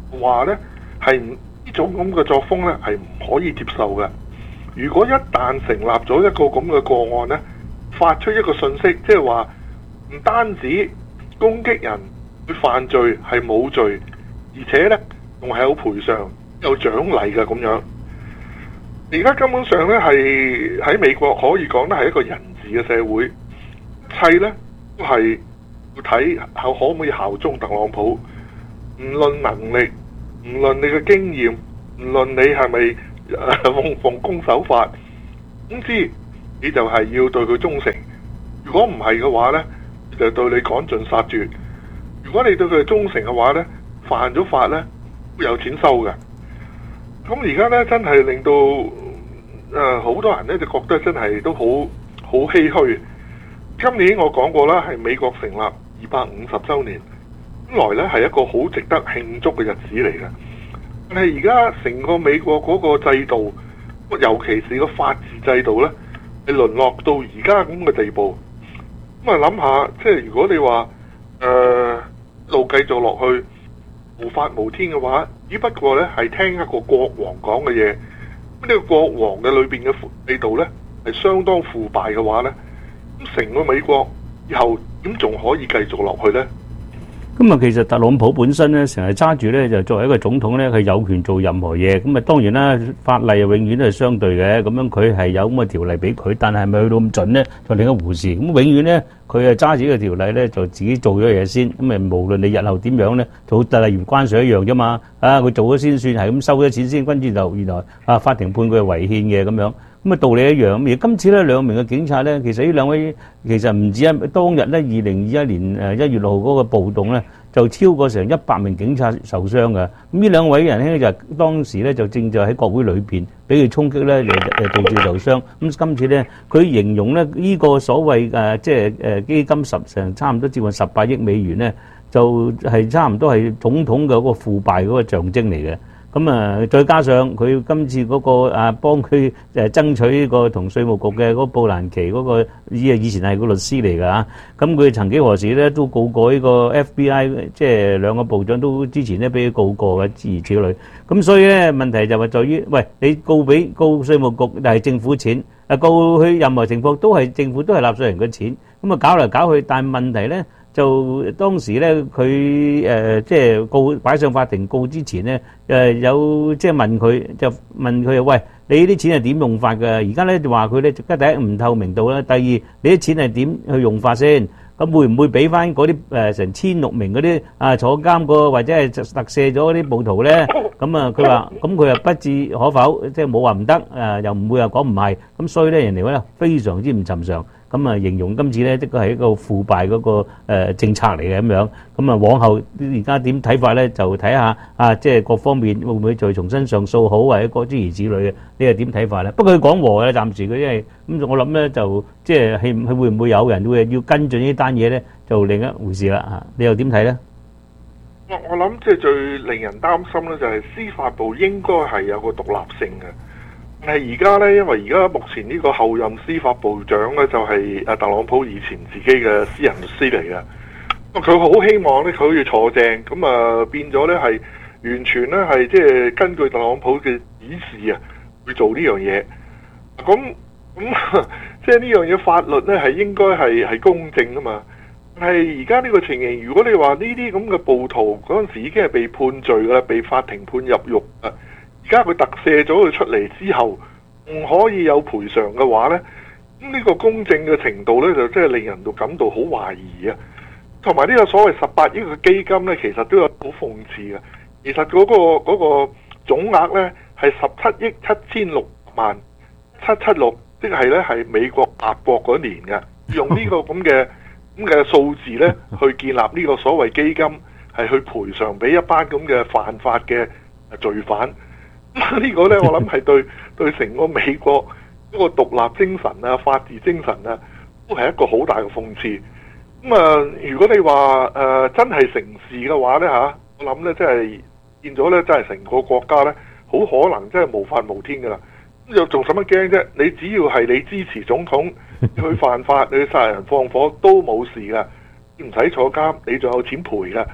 話呢係唔呢種咁嘅作風呢係唔可以接受嘅。如果一旦成立咗一個咁嘅個案呢，發出一個訊息，即係話唔單止攻擊人佢犯罪係冇罪，而且呢仲係有賠償有獎勵嘅咁樣。而家根本上呢係喺美國可以講得係一個人治嘅社會，一切呢都係要睇可可唔可以效忠特朗普，唔論能力，唔論你嘅經驗，唔論你係咪奉奉公守法，總之你就係要對佢忠誠。如果唔係嘅話呢，就對你趕盡殺絕。如果你對佢忠誠嘅話呢，犯咗法呢都有錢收嘅。咁而家呢，真係令到誒好、呃、多人呢就覺得真係都好好唏噓。今年我講過啦，係美國成立二百五十週年，本來呢係一個好值得慶祝嘅日子嚟嘅。但係而家成個美國嗰個制度，尤其是個法治制度呢，係淪落到而家咁嘅地步。咁啊諗下，即係如果你話誒一路繼續落去無法無天嘅話，只不過呢係聽一個國王講嘅嘢。咁呢個國王嘅裏邊嘅制度呢係相當腐敗嘅話呢，咁成個美國以後點仲可以繼續落去呢？ 咁啊，其實特朗普本身咧，成日揸住咧，就作為一個總統咧，佢有權做任何嘢。咁啊，當然啦，法例永遠都係相對嘅。咁樣佢係有咁嘅條例俾佢，但係咪去到咁盡咧，就另一回事。咁永遠咧，佢係揸住呢個條例咧，就自己做咗嘢先。咁啊，無論你日後點樣咧，就例如關稅一樣啫嘛。啊，佢做咗先算，係咁收咗錢先，跟住就原來啊，法庭判佢係違憲嘅咁樣。咁啊，道理一樣。而今次咧，兩名嘅警察咧，其實呢兩位其實唔止一當日咧，二零二一年誒一月六號嗰個暴動咧，就超過成一百名警察受傷嘅。咁呢兩位人咧就當時咧就正在喺國會裏邊俾佢衝擊咧，誒導致受傷。咁今次咧，佢形容咧呢個所謂誒即係誒基金十成差唔多接近十八億美元咧，就係差唔多係總統嘅嗰個腐敗嗰個象徵嚟嘅。咁啊，再加上佢今次嗰個啊幫佢誒爭取呢個同稅務局嘅嗰個布蘭奇嗰個以以前係個律師嚟㗎嚇，咁佢曾幾何時咧都告過呢個 F B I， 即係兩個部長都之前咧俾佢告過嘅諸如此類。咁所以咧問題就係在於，喂，你告俾告稅務局係政府錢，啊告佢任何情況都係政府都係納稅人嘅錢，咁啊搞嚟搞去，但係問題咧。就當時咧，佢誒即係告擺上法庭告之前咧，誒有即係問佢，就問佢喂，你啲錢係點用法㗎？而家咧就話佢咧，第一唔透明度啦，第二你啲錢係點去用法先？咁會唔會俾翻嗰啲誒成千六名嗰啲啊坐監個或者係特赦咗嗰啲暴徒咧？咁啊，佢話咁佢又不置可否，即係冇話唔得，誒又唔會話講唔係。咁所以咧，人哋咧非常之唔尋常。咁啊，形容今次咧，的確係一個腐敗嗰個誒政策嚟嘅咁樣。咁啊，往後而家點睇法咧，就睇下啊，即係各方面會唔會再重新上訴好，或者各諸如此類嘅，你係點睇法咧？不過佢講和嘅，暫時佢因為咁，我諗咧就即係係係會唔會有人會要跟進呢單嘢咧，就另一回事啦嚇。你又點睇咧？ 我我諗即係最令人擔心咧，就係司法部應該係有個獨立性嘅。但係而家呢，因為而家目前呢個後任司法部長呢，就係阿特朗普以前自己嘅私人律師嚟嘅。咁佢好希望呢，佢可以坐正，咁啊變咗呢係完全呢係即係根據特朗普嘅指示啊去做呢樣嘢。咁咁即係呢樣嘢法律呢係應該係係公正噶嘛。但係而家呢個情形，如果你話呢啲咁嘅暴徒嗰陣時已經係被判罪㗎啦，被法庭判入獄啊。而家佢特赦咗佢出嚟之後，唔可以有賠償嘅話呢，咁呢個公正嘅程度呢，就真係令人到感到好懷疑啊！同埋呢個所謂十八億嘅基金呢，其實都有好諷刺嘅。其實嗰、嗰個嗰、嗰個總額呢係十七億七千六萬七七六，即係呢係美國立國嗰年嘅，用呢個咁嘅咁嘅數字呢去建立呢個所謂基金，係去賠償俾一班咁嘅犯法嘅罪犯。呢個呢，我諗係對對成個美國嗰個獨立精神啊、法治精神啊，都係一個好大嘅諷刺。咁啊，如果你話誒、呃、真係成事嘅話呢，嚇，我諗呢，真係變咗呢，真係成個國家呢，好可能真係無法無天噶啦。咁又仲使乜驚啫？你只要係你支持總統，你去犯法，你去殺人放火都冇事噶，唔使坐監，你仲有錢賠噶。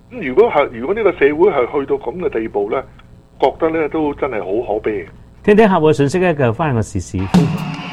咁如果係如果呢個社會係去到咁嘅地步咧，覺得咧都真係好可悲。 聽聽客戶嘅信息咧，繼續翻個時事風。